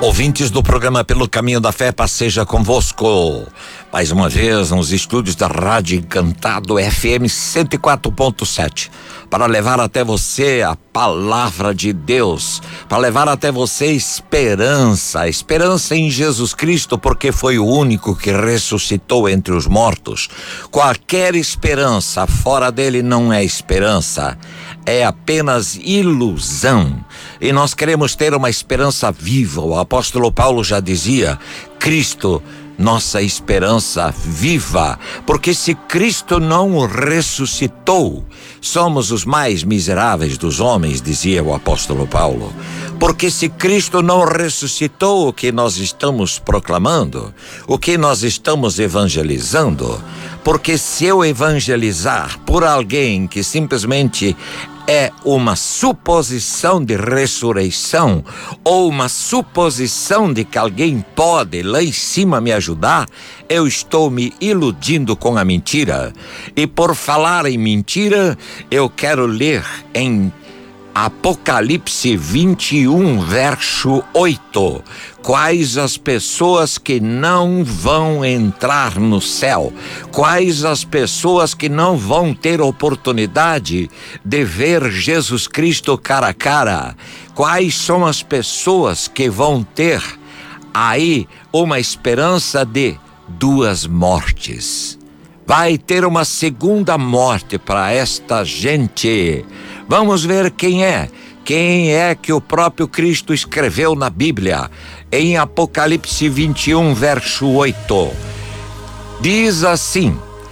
Ouvintes do programa Pelo Caminho da Fé, passeja convosco mais uma vez nos estúdios da Rádio Encantado FM 104.7 para levar até você a palavra de Deus, para levar até você esperança em Jesus Cristo, porque foi o único que ressuscitou entre os mortos. Qualquer esperança fora dele não é esperança, é apenas ilusão. E nós queremos ter uma esperança viva. O apóstolo Paulo já dizia: Cristo, nossa esperança viva, porque se Cristo não ressuscitou, somos os mais miseráveis dos homens, dizia o apóstolo Paulo. Porque se Cristo não ressuscitou, o que nós estamos proclamando, o que nós estamos evangelizando, porque se eu evangelizar por alguém que simplesmente é uma suposição de ressurreição, ou uma suposição de que alguém pode lá em cima me ajudar, eu estou me iludindo com a mentira. E por falar em mentira, eu quero ler em Apocalipse 21, verso 8. Quais as pessoas que não vão entrar no céu? Quais as pessoas que não vão ter oportunidade de ver Jesus Cristo cara a cara? Quais são as pessoas que vão ter aí uma esperança de duas mortes? Vai ter uma segunda morte para esta gente. Vamos ver quem é. Quem é que o próprio Cristo escreveu na Bíblia? Em Apocalipse 21, verso 8. Diz assim: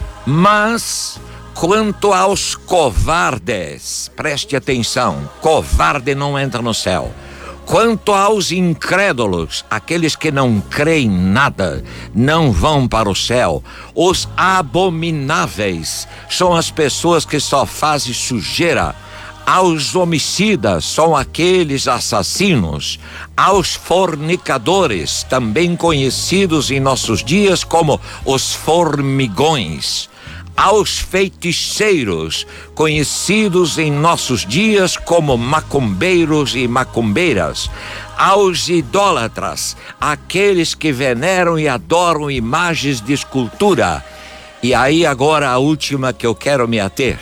mas quanto aos covardes, preste atenção, covarde não entra no céu. Quanto aos incrédulos, aqueles que não creem nada, não vão para o céu. Os abomináveis são as pessoas que só fazem sujeira. Aos homicidas, são aqueles assassinos. Aos fornicadores, também conhecidos em nossos dias como os formigões. Aos feiticeiros, conhecidos em nossos dias como macumbeiros e macumbeiras. Aos idólatras, aqueles que veneram e adoram imagens de escultura. E aí agora a última que eu quero me ater: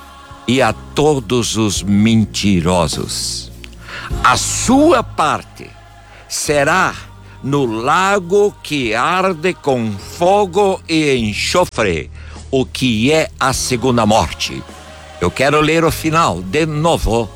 e a todos os mentirosos. A sua parte será no lago que arde com fogo e enxofre, o que é a segunda morte. Eu quero ler o final de novo.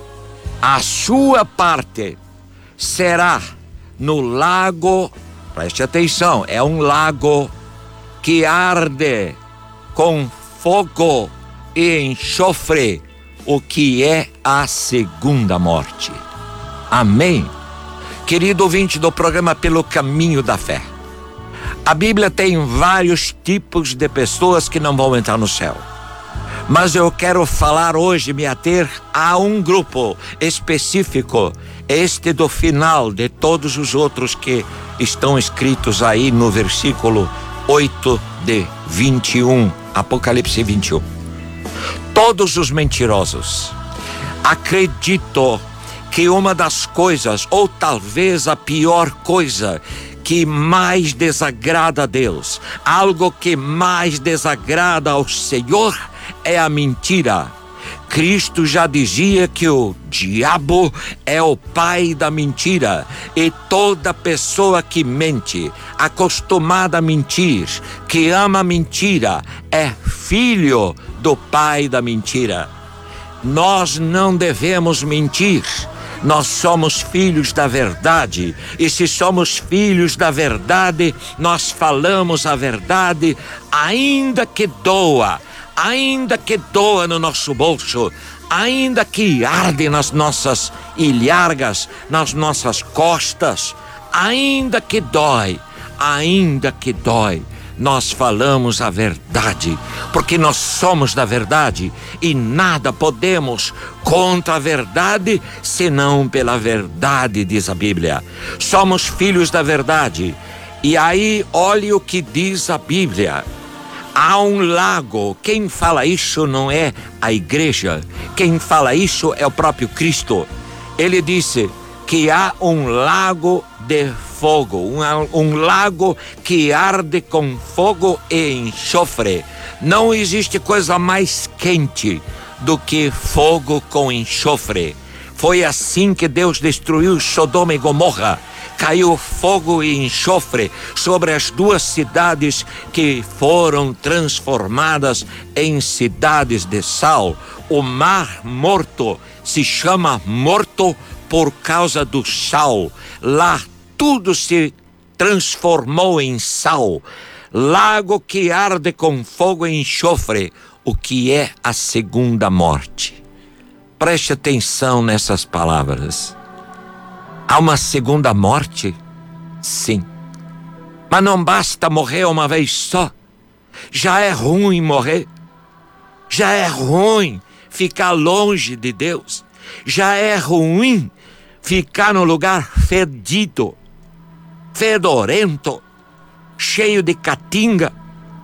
A sua parte será no lago, preste atenção, é um lago que arde com fogo e enxofre, o que é a segunda morte. Amém? Querido ouvinte do programa Pelo Caminho da Fé, a Bíblia tem vários tipos de pessoas que não vão entrar no céu, mas eu quero falar hoje, me ater a um grupo específico, este do final de todos os outros que estão escritos aí no versículo 8 de 21, Apocalipse 21. Todos os mentirosos. Acredito que uma das coisas, ou talvez a pior coisa, que mais desagrada a Deus, algo que mais desagrada ao Senhor, é a mentira. Cristo já dizia que o diabo é o pai da mentira, e toda pessoa que mente, acostumada a mentir, que ama a mentira, é filho do pai da mentira. Nós não devemos mentir. Nós somos filhos da verdade, e se somos filhos da verdade, nós falamos a verdade, ainda que doa no nosso bolso, ainda que arde nas nossas ilhargas, nas nossas costas, ainda que dói, nós falamos a verdade, porque nós somos da verdade e nada podemos contra a verdade senão pela verdade, diz a Bíblia. Somos filhos da verdade. E aí, olhe o que diz a Bíblia. Há um lago. Quem fala isso não é a igreja. Quem fala isso é o próprio Cristo. Ele disse: que há um lago de fogo, um lago que arde com fogo e enxofre. Não existe coisa mais quente do que fogo com enxofre. Foi assim que Deus destruiu Sodoma e Gomorra. Caiu fogo e enxofre sobre as duas cidades que foram transformadas em cidades de sal. O Mar Morto se chama Morto por causa do sal. Lá tudo se transformou em sal. Lago que arde com fogo e enxofre. O que é a segunda morte? Preste atenção nessas palavras. Há uma segunda morte? Sim. Mas não basta morrer uma vez só. Já é ruim morrer. Já é ruim ficar longe de Deus. Já é ruim ficar no lugar fedido, fedorento, cheio de catinga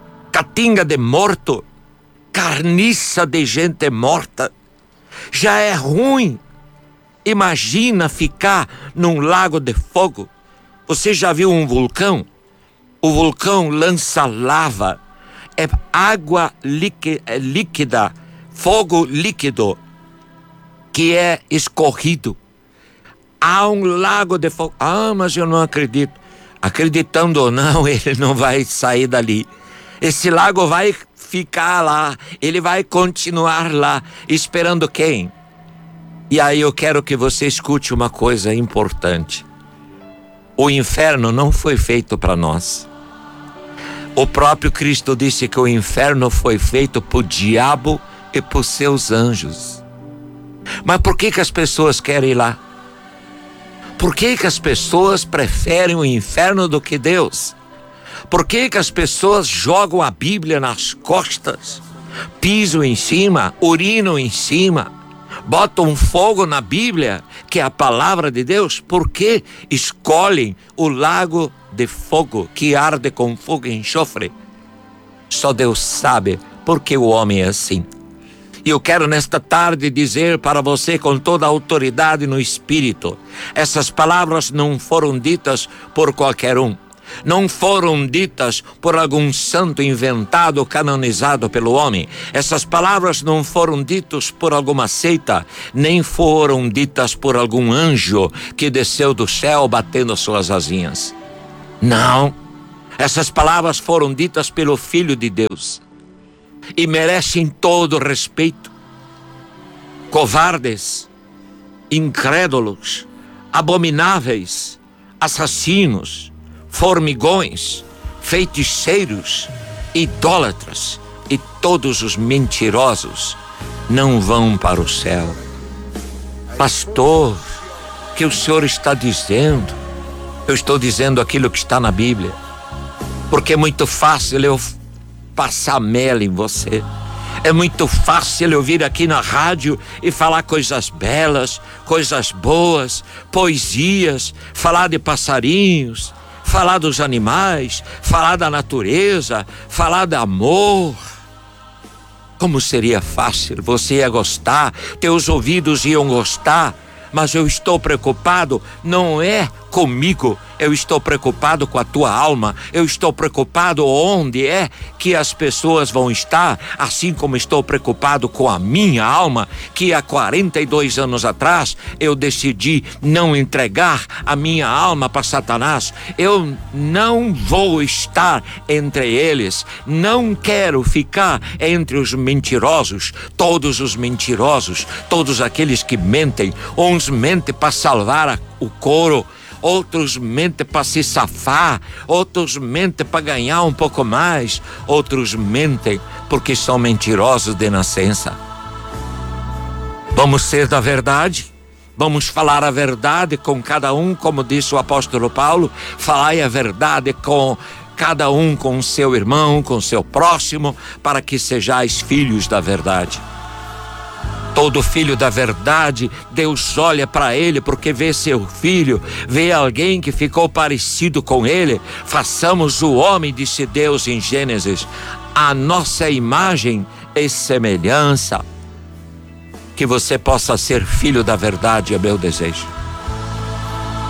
de morto, carniça de gente morta. Já é ruim. Imagina ficar num lago de fogo. Você já viu um vulcão? O vulcão lança lava. É água líquida, fogo líquido, que é escorrido. Há um lago de fogo. Ah, mas eu não acredito. Acreditando ou não, ele não vai sair dali. Esse lago vai ficar lá. Ele vai continuar lá. Esperando quem? E aí eu quero que você escute uma coisa importante. O inferno não foi feito para nós. O próprio Cristo disse que o inferno foi feito por diabo e por seus anjos. Mas por que as pessoas querem ir lá? Por que as pessoas preferem o inferno do que Deus? Por que as pessoas jogam a Bíblia nas costas, pisam em cima, urinam em cima, botam fogo na Bíblia, que é a palavra de Deus? Por que escolhem o lago de fogo que arde com fogo e enxofre? Só Deus sabe porque o homem é assim. E eu quero nesta tarde dizer para você com toda a autoridade no Espírito, essas palavras não foram ditas por qualquer um. Não foram ditas por algum santo inventado ou canonizado pelo homem. Essas palavras não foram ditas por alguma seita, nem foram ditas por algum anjo que desceu do céu batendo suas asinhas. Não, essas palavras foram ditas pelo Filho de Deus e merecem todo respeito. Covardes, incrédulos, abomináveis, assassinos, formigões, feiticeiros, idólatras e todos os mentirosos não vão para o céu. Pastor, o que o senhor está dizendo? Eu estou dizendo aquilo que está na Bíblia, porque é muito fácil eu passar mel em você. É muito fácil eu vir aqui na rádio e falar coisas belas, coisas boas, poesias, falar de passarinhos, falar dos animais, falar da natureza, falar de amor. Como seria fácil, você ia gostar, teus ouvidos iam gostar, mas eu estou preocupado, não é comigo, eu estou preocupado com a tua alma, eu estou preocupado onde é que as pessoas vão estar, assim como estou preocupado com a minha alma, que há 42 anos atrás eu decidi não entregar a minha alma para Satanás. Eu não vou estar entre eles, não quero ficar entre os mentirosos, todos aqueles que mentem. Uns mentem para salvar o couro, outros mentem para se safar, outros mentem para ganhar um pouco mais, outros mentem porque são mentirosos de nascença. Vamos ser da verdade, vamos falar a verdade com cada um, como disse o apóstolo Paulo, falai a verdade com cada um, com o seu irmão, com o seu próximo, para que sejais filhos da verdade. Todo filho da verdade, Deus olha para ele porque vê seu filho, vê alguém que ficou parecido com ele. Façamos o homem, disse Deus em Gênesis, a nossa imagem e semelhança. Que você possa ser filho da verdade é meu desejo.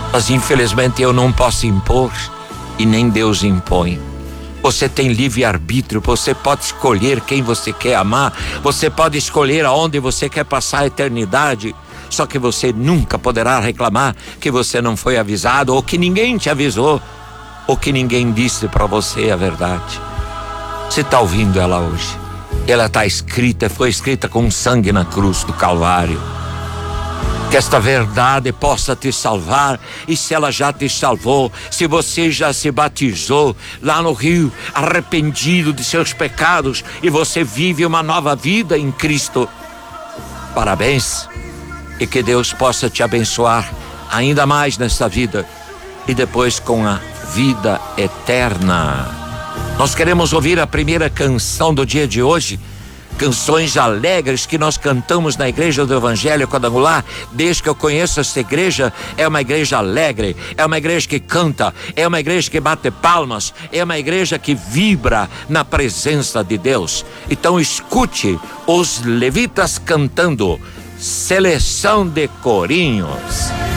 Mas infelizmente eu não posso impor e nem Deus impõe. Você tem livre-arbítrio, você pode escolher quem você quer amar, você pode escolher aonde você quer passar a eternidade. Só que você nunca poderá reclamar que você não foi avisado, ou que ninguém te avisou, ou que ninguém disse para você a verdade. Você está ouvindo ela hoje? Ela está escrita, foi escrita com sangue na cruz do Calvário. Que esta verdade possa te salvar. E se ela já te salvou, se você já se batizou lá no rio, arrependido de seus pecados, e você vive uma nova vida em Cristo, parabéns. E que Deus possa te abençoar ainda mais nesta vida e depois com a vida eterna. Nós queremos ouvir a primeira canção do dia de hoje. Canções alegres que nós cantamos na Igreja do Evangelho Quadrangular. Desde que eu conheço essa igreja, é uma igreja alegre, é uma igreja que canta, é uma igreja que bate palmas, é uma igreja que vibra na presença de Deus. Então escute os levitas cantando Seleção de Corinhos.